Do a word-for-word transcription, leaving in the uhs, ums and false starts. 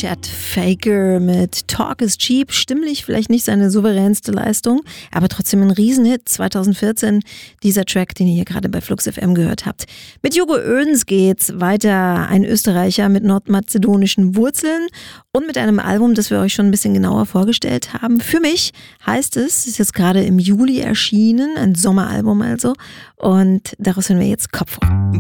Chet Faker mit Talk is Cheap. Stimmlich vielleicht nicht seine souveränste Leistung, aber trotzdem ein Riesenhit. zweitausendvierzehn dieser Track, den ihr hier gerade bei Flux F M gehört habt. Mit Hugo Oehns geht's weiter. Ein Österreicher mit nordmazedonischen Wurzeln und mit einem Album, das wir euch schon ein bisschen genauer vorgestellt haben. Für mich heißt es, ist jetzt gerade im Juli erschienen, ein Sommeralbum also. Und daraus hören wir jetzt Kopfhoch.